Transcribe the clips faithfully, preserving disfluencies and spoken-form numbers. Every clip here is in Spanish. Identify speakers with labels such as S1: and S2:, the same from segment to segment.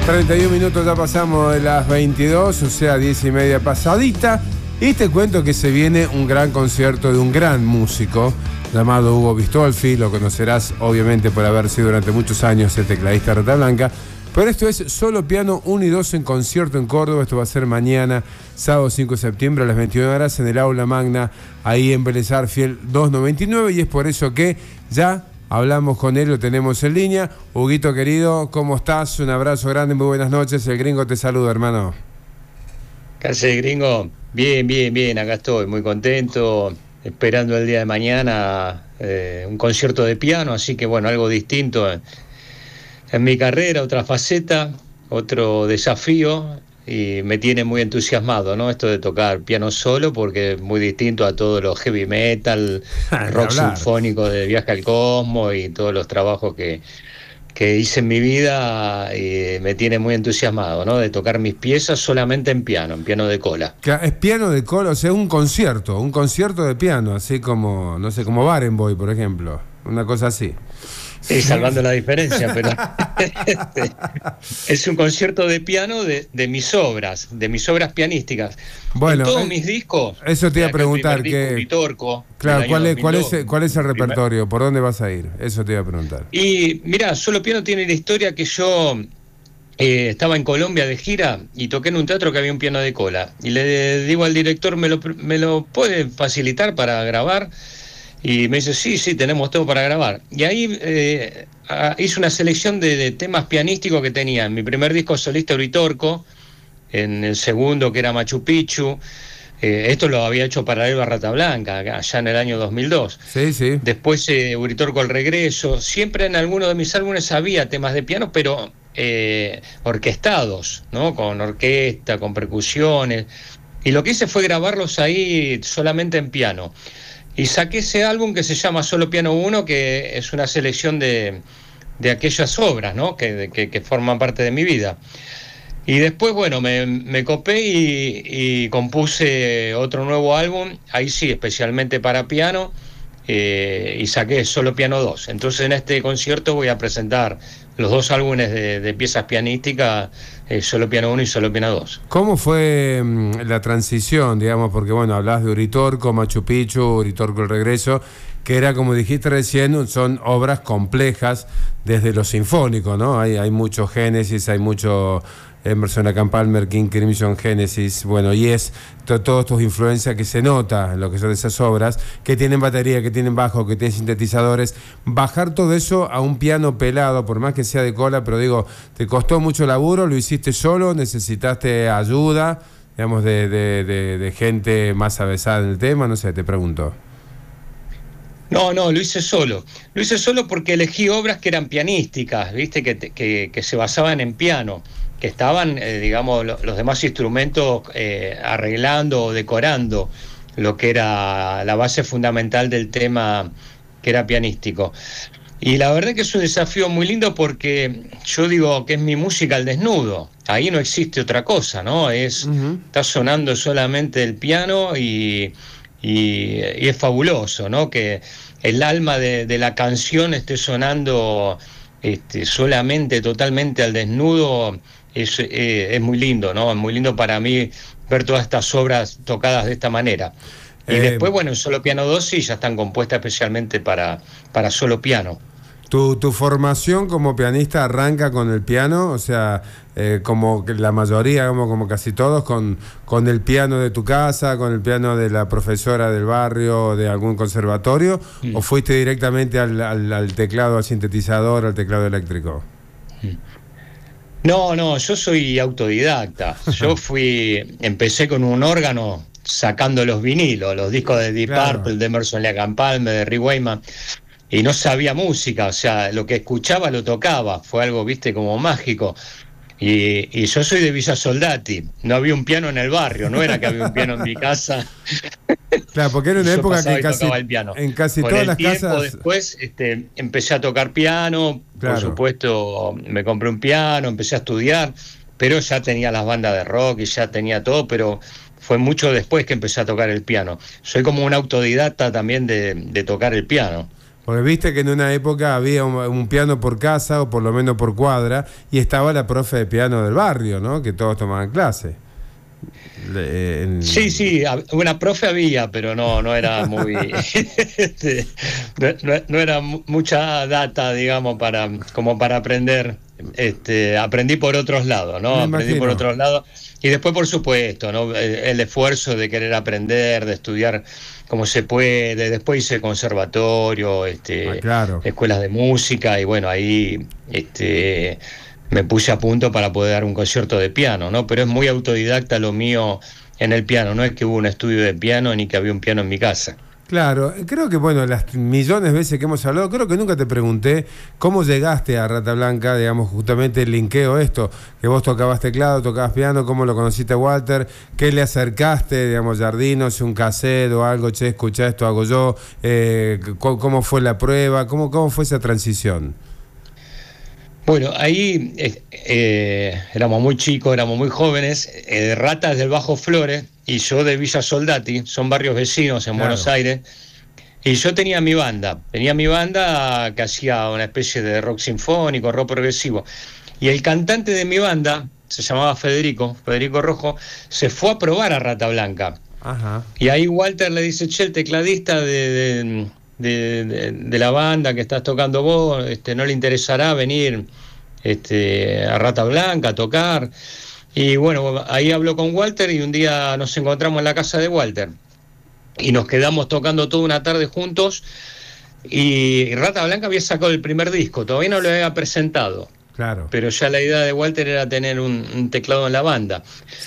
S1: treinta y un minutos ya pasamos de las veintidós, o sea, diez y media pasadita. Y te cuento que se viene un gran concierto de un gran músico llamado Hugo Bistolfi. Lo conocerás obviamente por haber sido durante muchos años el tecladista de Rata Blanca. Pero esto es Solo Piano uno y dos en concierto en Córdoba. Esto va a ser mañana, sábado cinco de septiembre a las veintiuna horas en el Aula Magna, ahí en Vélez Arfiel doscientos noventa y nueve. Y es por eso que ya hablamos con él, lo tenemos en línea. Huguito querido, ¿cómo estás? Un abrazo grande, muy buenas noches. El Gringo te saluda, hermano.
S2: ¿Qué haces, Gringo? Bien, bien, bien, acá estoy, muy contento, esperando el día de mañana eh, un concierto de piano, así que bueno, algo distinto en, en mi carrera, otra faceta, otro desafío, y me tiene muy entusiasmado, ¿no? Esto de tocar piano solo, porque es muy distinto a todo lo heavy metal, rock sinfónico de Viaje al Cosmos y todos los trabajos que, que hice en mi vida, y me tiene muy entusiasmado, ¿no? De tocar mis piezas solamente en piano, en piano de cola.
S1: Es piano de cola, o sea, un concierto, un concierto de piano, así como, no sé, como Barenboim, por ejemplo, una cosa así.
S2: Sí, salvando la diferencia, pero es un concierto de piano de, de mis obras, de mis obras pianísticas.
S1: Bueno,
S2: en todos
S1: eh,
S2: mis discos.
S1: Eso te iba a preguntar,
S2: que
S1: Uritorco, claro, ¿cuál es, cuál es, cuál es el repertorio? ¿Por dónde vas a ir? Eso te iba a preguntar.
S2: Y mira, Solo Piano tiene la historia que yo eh, estaba en Colombia de gira y toqué en un teatro que había un piano de cola. Y le digo al director, ¿me lo, me lo puede facilitar para grabar? Y me dice, sí, sí, tenemos todo para grabar. Y ahí eh, hice una selección de, de temas pianísticos que tenía en mi primer disco solista, Uritorco, en el segundo, que era Machu Picchu. Eh, esto lo había hecho paralelo a Rata Blanca, allá en el año dos mil dos.
S1: Sí, sí.
S2: Después eh, Uritorco El Regreso. Siempre en alguno de mis álbumes había temas de piano, pero eh, orquestados, ¿no? Con orquesta, con percusiones. Y lo que hice fue grabarlos ahí solamente en piano. Y saqué ese álbum que se llama Solo Piano uno, que es una selección de, de aquellas obras, ¿no? que, que, que forman parte de mi vida. Y después, bueno, me, me copé y, y compuse otro nuevo álbum, ahí sí, especialmente para piano, eh, y saqué Solo Piano dos. Entonces en este concierto voy a presentar los dos álbumes de, de piezas pianísticas, eh, Solo Piano uno y Solo Piano dos.
S1: ¿Cómo fue mmm, la transición, digamos? Porque bueno, hablas de Uritorco, Machu Picchu, Uritorco El Regreso, que era, como dijiste recién, son obras complejas desde lo sinfónico, ¿no? Hay, hay mucho Génesis, hay mucho Emerson, Lake and Palmer, King Crimson, Génesis, bueno, y es to, todas tus influencias que se nota en lo que son esas obras, que tienen batería, que tienen bajo, que tienen sintetizadores. Bajar todo eso a un piano pelado, por más que sea de cola, pero digo, ¿te costó mucho laburo? ¿Lo hiciste solo? ¿Necesitaste ayuda, digamos, de, de, de, de gente más avesada en el tema? No sé, te pregunto.
S2: No, no, lo hice solo. Lo hice solo porque elegí obras que eran pianísticas, ¿viste? Que, que, que se basaban en piano, que estaban, eh, digamos, lo, los demás instrumentos eh, arreglando o decorando lo que era la base fundamental del tema, que era pianístico. Y la verdad que es un desafío muy lindo, porque yo digo que es mi música al desnudo. Ahí no existe otra cosa, ¿no? Es, uh-huh. Está sonando solamente el piano y, y, y es fabuloso, ¿no? Que el alma de, de la canción esté sonando este, solamente, totalmente al desnudo. Es, eh, es muy lindo, ¿no? Es muy lindo para mí ver todas estas obras tocadas de esta manera. Y eh, después, bueno, en Solo Piano dos sí, ya están compuestas especialmente para, para solo piano.
S1: ¿Tu, tu formación como pianista arranca con el piano? O sea, eh, como la mayoría, como, como casi todos, con, con el piano de tu casa, con el piano de la profesora del barrio, de algún conservatorio, mm. ¿o fuiste directamente al, al, al teclado, al sintetizador, al teclado eléctrico?
S2: Mm. No, no, yo soy autodidacta. Yo fui, empecé con un órgano sacando los vinilos, los discos de Deep claro. Purple, de Emerson, Lake and Palmer, de Rick Wakeman, y no sabía música, o sea, lo que escuchaba lo tocaba, fue algo, viste, como mágico. Y, y yo soy de Villa Soldati, no había un piano en el barrio, no era que había un piano en mi casa.
S1: Claro, porque era una época que casi, en casi
S2: Con
S1: todas
S2: el
S1: las
S2: tiempo,
S1: casas...
S2: Después este, empecé a tocar piano, claro. Por supuesto me compré un piano, empecé a estudiar, pero ya tenía las bandas de rock y ya tenía todo, pero fue mucho después que empecé a tocar el piano. Soy como un autodidacta también de, de tocar el piano.
S1: Porque viste que en una época había un, un piano por casa, o por lo menos por cuadra, y estaba la profe de piano del barrio, ¿no? Que todos tomaban clase.
S2: Le, en... Sí, sí, una profe había, pero no, no era muy, este, no, no era mucha data, digamos, para como para aprender. Este, aprendí por otros lados, ¿no?
S1: Me
S2: aprendí
S1: imagino.
S2: por otros lados y después, por supuesto, ¿no? El, el esfuerzo de querer aprender, de estudiar como se puede. Después hice conservatorio, este,
S1: ah, claro.
S2: escuelas de música y bueno, ahí, este. me puse a punto para poder dar un concierto de piano, ¿no? Pero es muy autodidacta lo mío en el piano, no es que hubo un estudio de piano ni que había un piano en mi casa.
S1: Claro, creo que, bueno, las millones de veces que hemos hablado, creo que nunca te pregunté cómo llegaste a Rata Blanca, digamos, justamente linkeo esto, que vos tocabas teclado, tocabas piano, cómo lo conociste a Walter, qué le acercaste, digamos, Jardino, si un cassette o algo, che, escuchá esto, hago yo, eh, cómo fue la prueba, cómo, cómo fue esa transición.
S2: Bueno, ahí eh, eh, éramos muy chicos, éramos muy jóvenes, eh, Ratas del Bajo Flores y yo de Villa Soldati, son barrios vecinos en claro. Buenos Aires, y yo tenía mi banda, tenía mi banda que hacía una especie de rock sinfónico, rock progresivo, y el cantante de mi banda, se llamaba Federico, Federico Rojo, se fue a probar a Rata Blanca.
S1: Ajá.
S2: Y ahí Walter le dice, che, el tecladista de... de De, de, de la banda que estás tocando vos, este, no le interesará venir este, a Rata Blanca a tocar. Y bueno, ahí habló con Walter y un día nos encontramos en la casa de Walter y nos quedamos tocando toda una tarde juntos y Rata Blanca había sacado el primer disco, todavía no lo había presentado.
S1: Claro.
S2: Pero ya la idea de Walter era tener un, un teclado en la banda.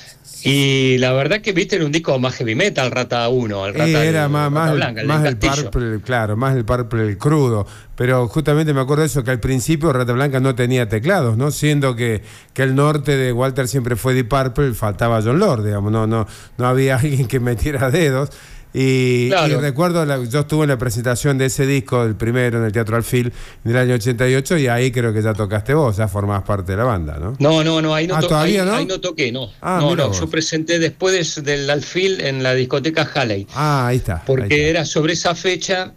S2: Y la verdad que viste era un disco más heavy metal, Rata uno, el Rata
S1: sí, era
S2: el,
S1: más, más,
S2: Blanca, el,
S1: más el
S2: Castillo.
S1: Purple, claro, más el Purple el crudo, pero justamente me acuerdo de eso, que al principio Rata Blanca no tenía teclados, ¿no? Siendo que, que el norte de Walter siempre fue Deep Purple, faltaba John Lord, digamos, no, no, no había alguien que metiera dedos. Y, claro. y recuerdo, la, yo estuve en la presentación de ese disco, el primero, en el Teatro Alfil, en el año ochenta y ocho, y ahí creo que ya tocaste vos, ya formabas parte de la banda, ¿no?
S2: No, no, no, ahí no,
S1: ah,
S2: to
S1: ¿todavía
S2: ahí,
S1: no?
S2: ahí no toqué, no.
S1: Ah,
S2: no, no, yo presenté después del Alfil en la discoteca Halley.
S1: Ah, ahí está.
S2: Porque
S1: ahí está.
S2: era sobre esa fecha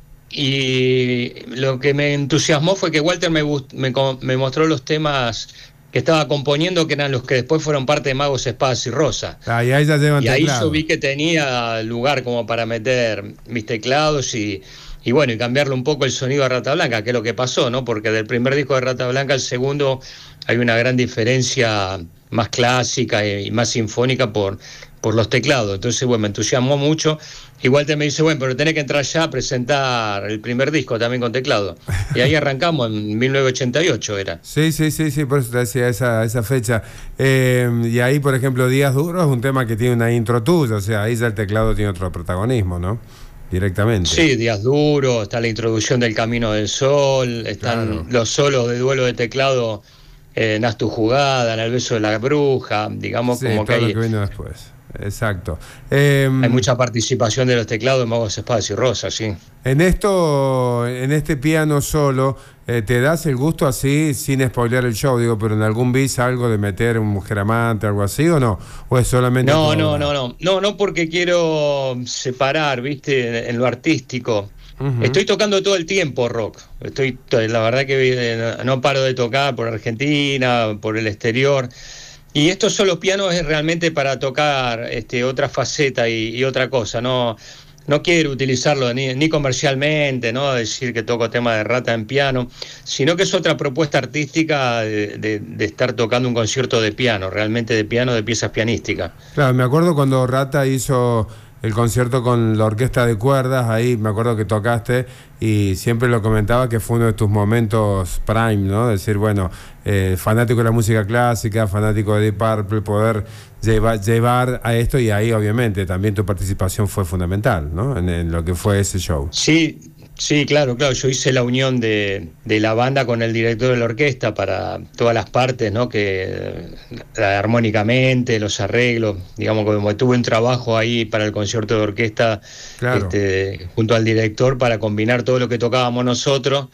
S2: y lo que me entusiasmó fue que Walter me, me, me mostró los temas que estaba componiendo, que eran los que después fueron parte de Magos, Espadas y Rosa.
S1: Ah, y ahí ya llevan
S2: Y ahí
S1: teclado.
S2: yo vi que tenía lugar como para meter mis teclados y, y bueno, y cambiarle un poco el sonido a Rata Blanca, que es lo que pasó, ¿no? Porque del primer disco de Rata Blanca al segundo hay una gran diferencia más clásica y más sinfónica por, por los teclados. Entonces, bueno, me entusiasmó mucho. Igual te me dice, bueno, pero tenés que entrar ya a presentar el primer disco también con teclado. Y ahí arrancamos en mil novecientos ochenta y ocho era.
S1: Sí, sí, sí, sí, por eso te decía esa, esa fecha. Eh, y ahí, por ejemplo, Días Duros es un tema que tiene una intro tuya, o sea, ahí ya el teclado tiene otro protagonismo, ¿no? Directamente.
S2: Sí, Días Duros, está la introducción del Camino del Sol, están claro. los solos de duelo de teclado en Haz tu jugada, en El beso de la bruja, digamos
S1: sí,
S2: como
S1: todo
S2: que hay...
S1: lo que vino después. Exacto. Eh,
S2: Hay mucha participación de los teclados de Magos, Espadas y Rosa, sí.
S1: En esto, en este piano solo, eh, ¿te das el gusto así, sin spoilear el show, digo, pero en algún bis algo de meter un mujeramante, algo así, o no? ¿O es solamente...?
S2: No, no, no, no, no, no, porque quiero separar, viste, en lo artístico. Uh-huh. Estoy tocando todo el tiempo rock. Estoy, la verdad que no paro de tocar por Argentina, por el exterior. Y estos solo pianos es realmente para tocar este, otra faceta y, y otra cosa, no, no quiero utilizarlo ni, ni comercialmente, no decir que toco tema de Rata en piano, sino que es otra propuesta artística de, de, de estar tocando un concierto de piano, realmente de piano, de piezas pianísticas.
S1: Claro, me acuerdo cuando Rata hizo el concierto con la orquesta de cuerdas, ahí me acuerdo que tocaste y siempre lo comentaba que fue uno de tus momentos prime, ¿no? Decir, bueno, eh, fanático de la música clásica, fanático de Deep Purple, poder llevar, llevar a esto, y ahí obviamente también tu participación fue fundamental, ¿no? En, en lo que fue ese show.
S2: Sí, sí, claro, claro. Yo hice la unión de, de la banda con el director de la orquesta para todas las partes, ¿no? Que armónicamente, los arreglos, digamos, como tuve un trabajo ahí para el concierto de orquesta, claro. este, junto al director para combinar todo lo que tocábamos nosotros.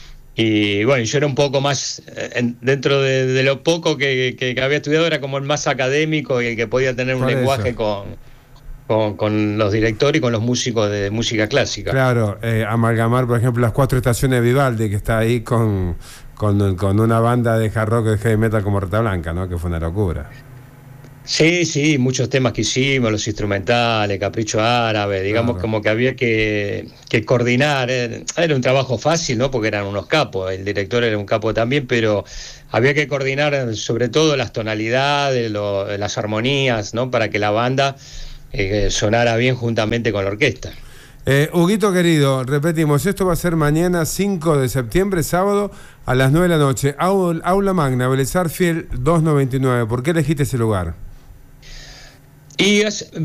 S2: Y bueno, yo era un poco más, en, dentro de, de lo poco que, que, que había estudiado, era como el más académico y el que podía tener un Por lenguaje eso. con... con, con los directores y con los músicos de música clásica.
S1: Claro, eh, amalgamar, por ejemplo, las cuatro estaciones de Vivaldi, que está ahí con, con, con una banda de hard rock de heavy metal como Rata Blanca, ¿no? Que fue una locura.
S2: Sí, sí, muchos temas que hicimos, los instrumentales, Capricho Árabe, digamos,
S1: Claro.
S2: como que había que, que coordinar. eh, Era un trabajo fácil, ¿no? Porque eran unos capos, el director era un capo también, pero había que coordinar sobre todo las tonalidades, lo- las armonías, ¿no? Para que la banda eh, sonara bien juntamente con la orquesta.
S1: Eh, Huguito querido, repetimos, esto va a ser mañana cinco de septiembre, sábado, a las nueve de la noche. Aula, Aula Magna, Belle Sarfield doscientos noventa y nueve. ¿Por qué elegiste ese lugar?
S2: Y es,